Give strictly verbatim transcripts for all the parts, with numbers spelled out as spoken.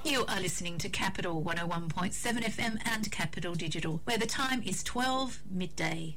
You are listening to Capital one oh one point seven F M and Capital Digital, where the time is twelve midday.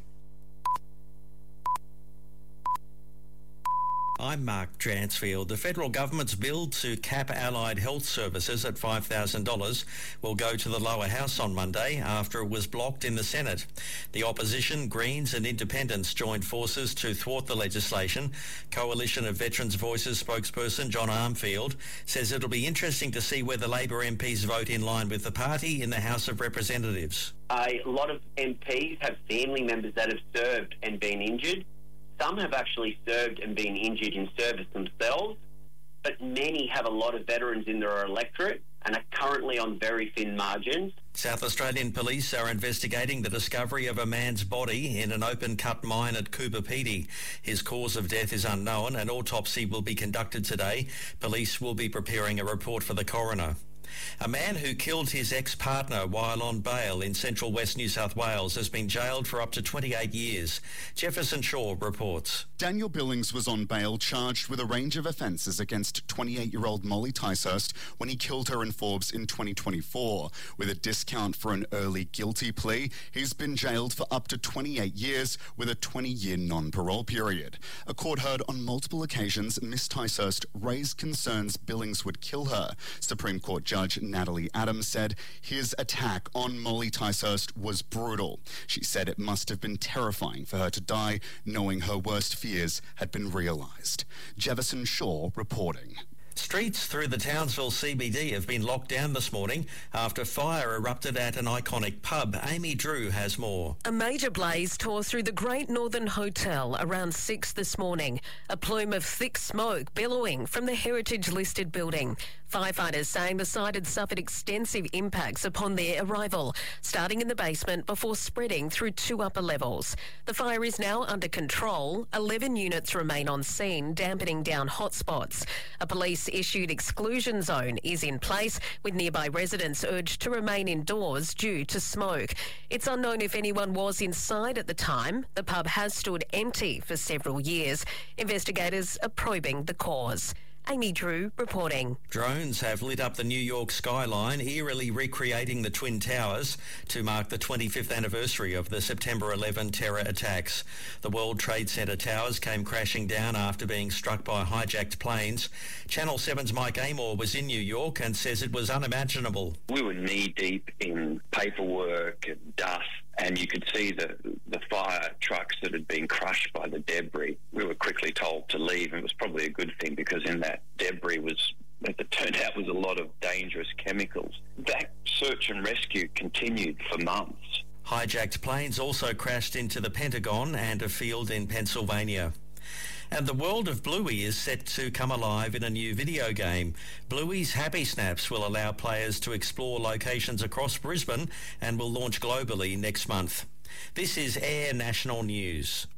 I'm Mark Dransfield. The federal government's bill to cap allied health services at five thousand dollars will go to the lower house on Monday after it was blocked in the Senate. The opposition, Greens and Independents joined forces to thwart the legislation. Coalition of Veterans Voices spokesperson John Armfield says it'll be interesting to see whether Labor M Ps vote in line with the party in the House of Representatives. A lot of M Ps have family members that have served and been injured. Some have actually served and been injured in service themselves, but many have a lot of veterans in their electorate and are currently on very thin margins. South Australian police are investigating the discovery of a man's body in an open-cut mine at Coober Pedy. His cause of death is unknown. An autopsy will be conducted today. Police will be preparing a report for the coroner. A man who killed his ex-partner while on bail in central West New South Wales has been jailed for up to twenty-eight years. Jefferson Shaw reports. Daniel Billings was on bail charged with a range of offences against twenty-eight-year-old Molly Ticehurst when he killed her in Forbes in twenty twenty-four. With a discount for an early guilty plea, he's been jailed for up to twenty-eight years with a twenty-year non-parole period. A court heard on multiple occasions Miss Ticehurst raised concerns Billings would kill her. Supreme Court Judge Natalie Adams said his attack on Molly Ticehurst was brutal. She said it must have been terrifying for her to die, knowing her worst fears had been realised. Jefferson Shaw reporting. Streets through the Townsville C B D have been locked down this morning after fire erupted at an iconic pub. Amy Drew has more. A major blaze tore through the Great Northern Hotel around six this morning. A plume of thick smoke billowing from the heritage-listed building. Firefighters saying the site had suffered extensive impacts upon their arrival, starting in the basement before spreading through two upper levels. The fire is now under control. eleven units remain on scene, dampening down hotspots. A police-issued exclusion zone is in place, with nearby residents urged to remain indoors due to smoke. It's unknown if anyone was inside at the time. The pub has stood empty for several years. Investigators are probing the cause. Amy Drew reporting. Drones have lit up the New York skyline, eerily recreating the Twin Towers to mark the twenty-fifth anniversary of the September eleventh terror attacks. The World Trade Center towers came crashing down after being struck by hijacked planes. Channel seven's Mike Amor was in New York and says it was unimaginable. We were knee-deep in paperwork and dust, and you could see the, the fire trucks that had been crushed by the debris. We were quickly told to leave, and it was probably a good thing because in that debris was, as it turned out, was a lot of dangerous chemicals. That search and rescue continued for months. Hijacked planes also crashed into the Pentagon and a field in Pennsylvania. And the world of Bluey is set to come alive in a new video game. Bluey's Happy Snaps will allow players to explore locations across Brisbane and will launch globally next month. This is Air National News.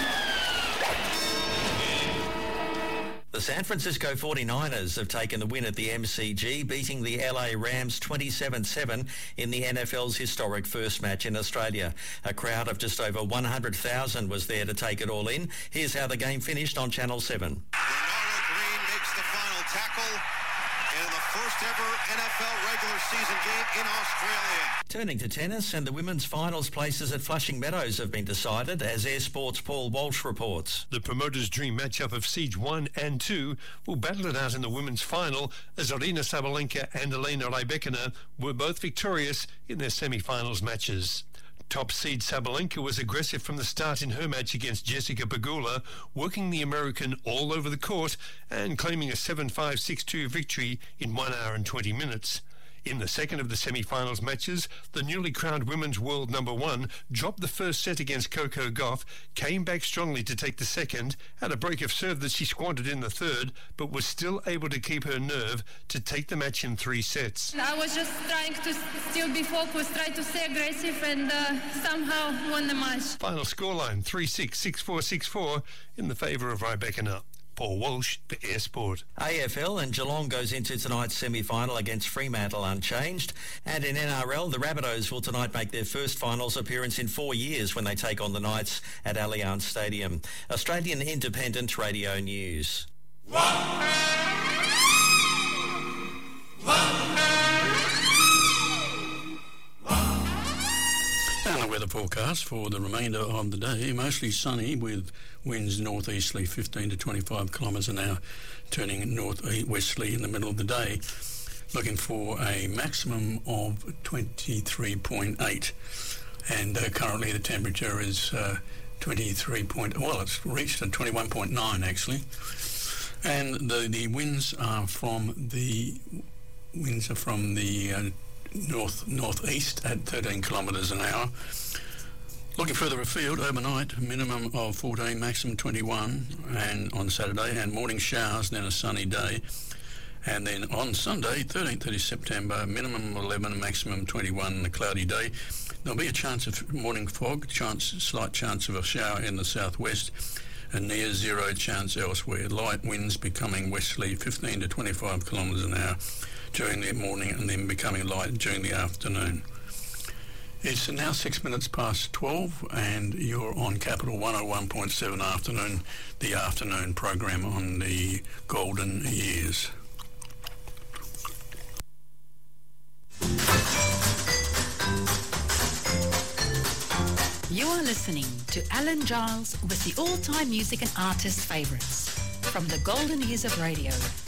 The San Francisco forty-niners have taken the win at the M C G, beating the L A Rams twenty-seven seven in the N F L's historic first match in Australia. A crowd of just over one hundred thousand was there to take it all in. Here's how the game finished on Channel seven. Ronaldo Green makes the final tackle in the first ever N F L regular season game in Australia. Turning to tennis, and the women's finals places at Flushing Meadows have been decided, as Air Sports' Paul Walsh reports. The promoters' dream matchup of Siege one and two will battle it out in the women's final, as Aryna Sabalenka and Elena Rybakina were both victorious in their semi-finals matches. Top seed Sabalenka was aggressive from the start in her match against Jessica Pegula, working the American all over the court and claiming a seven five six two victory in one hour and twenty minutes. In the second of the semi-finals matches, the newly crowned women's world number one dropped the first set against Coco Gauff, came back strongly to take the second, had a break of serve that she squandered in the third, but was still able to keep her nerve to take the match in three sets. I was just trying to still be focused, try to stay aggressive, and uh, somehow won the match. Final scoreline three six, six four, six four in the favour of Rybakina. Paul Walsh for Air Sport. A F L, and Geelong goes into tonight's semi-final against Fremantle unchanged. And in N R L, the Rabbitohs will tonight make their first finals appearance in four years when they take on the Knights at Allianz Stadium. Australian Independent Radio News. One. One. weather forecast for the remainder of the day. Mostly sunny with winds northeasterly fifteen to twenty-five kilometres an hour, turning north-westerly in the middle of the day. Looking for a maximum of twenty-three point eight, and uh, currently the temperature is uh, twenty-three point, well, it's reached at twenty-one point nine actually, and the the winds are from the winds are from the uh, north northeast at thirteen kilometres an hour. Looking further afield, overnight, minimum of fourteen, maximum twenty-one, and on Saturday, and morning showers, then a sunny day. And then on Sunday, thirteenth of September, minimum eleven, maximum twenty-one, and a cloudy day. There'll be a chance of morning fog, chance, slight chance of a shower in the southwest, and near zero chance elsewhere. Light winds becoming westerly, fifteen to twenty-five kilometres an hour during the morning, and then becoming light during the afternoon. It's now six minutes past twelve, and you're on Capital one oh one point seven afternoon, the afternoon program on the golden years. You are listening to Alan Giles with the all-time music and artist favourites from the golden years of radio.